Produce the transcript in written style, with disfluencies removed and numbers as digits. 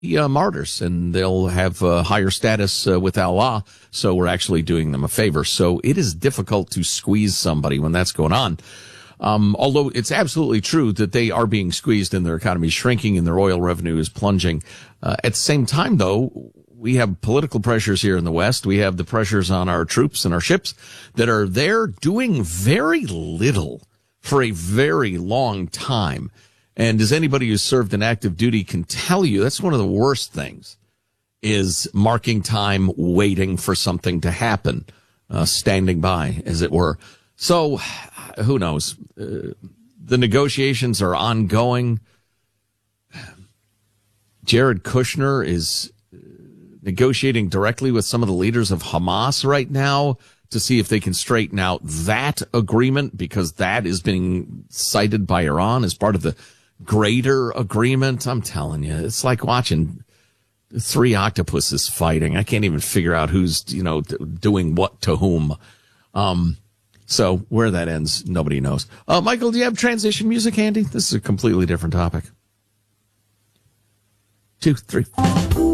martyrs, and they'll have higher status with Allah, so we're actually doing them a favor. So it is difficult to squeeze somebody when that's going on. Although it's absolutely true that they are being squeezed and their economy is shrinking and their oil revenue is plunging. At the same time, though, we have political pressures here in the West. We have the pressures on our troops and our ships that are there doing very little for a very long time. And as anybody who's served in active duty can tell you, that's one of the worst things, is marking time, waiting for something to happen, standing by, as it were. So who knows? The negotiations are ongoing. Jared Kushner is negotiating directly with some of the leaders of Hamas right now to see if they can straighten out that agreement, because that is being cited by Iran as part of the greater agreement. I'm telling you, it's like watching three octopuses fighting. I can't even figure out who's, doing what to whom. So where that ends, nobody knows. Michael, do you have transition music handy? This is a completely different topic. 2, 3.